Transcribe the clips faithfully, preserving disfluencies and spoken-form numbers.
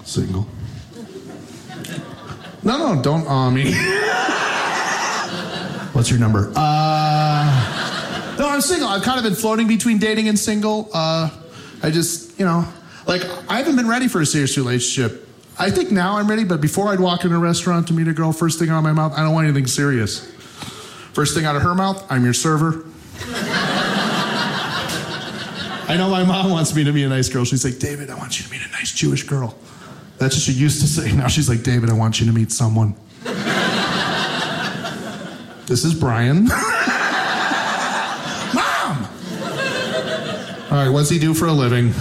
Single. No, no, don't awe me. What's your number? Uh, no, I'm single. I've kind of been floating between dating and single. Uh, I just, you know, like, I haven't been ready for a serious relationship. I think now I'm ready, but before I'd walk in a restaurant to meet a girl, first thing out of my mouth, I don't want anything serious. First thing out of her mouth, I'm your server. I know my mom wants me to meet a nice girl. She's like, David, I want you to meet a nice Jewish girl. That's what she used to say. Now she's like, David, I want you to meet someone. This is Brian. Mom! All right, what's he do for a living?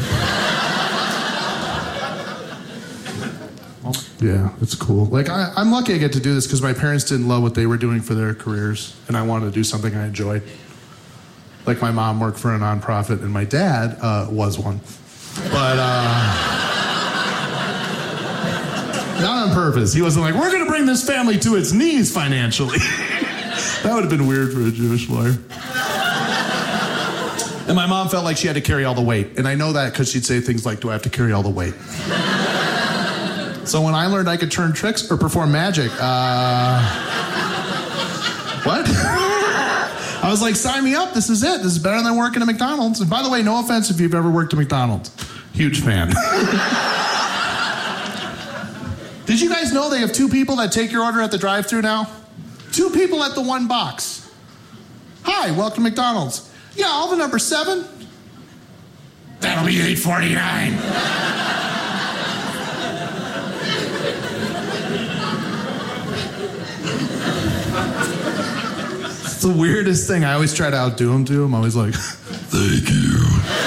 Yeah, it's cool. Like, I, I'm lucky I get to do this because my parents didn't love what they were doing for their careers, and I wanted to do something I enjoyed. Like, my mom worked for a nonprofit, and my dad uh, was one. But, uh... not on purpose. He wasn't like, we're going to bring this family to its knees financially. That would have been weird for a Jewish lawyer. And my mom felt like she had to carry all the weight. And I know that because she'd say things like, do I have to carry all the weight? So when I learned I could turn tricks or perform magic, uh... what? I was like, sign me up. This is it. This is better than working at McDonald's. And by the way, no offense if you've ever worked at McDonald's. Huge fan. Did you guys know they have two people that take your order at the drive-thru now? Two people at the one box. Hi, welcome to McDonald's. Yeah, I'll have a number seven. That'll be eight forty-nine. It's the weirdest thing. I always try to outdo him to him. I'm always like, thank you.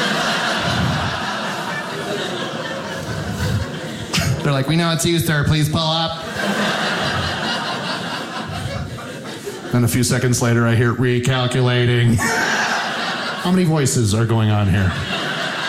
They're like, we know it's you, sir. Please pull up. Then a few seconds later, I hear recalculating. How many voices are going on here?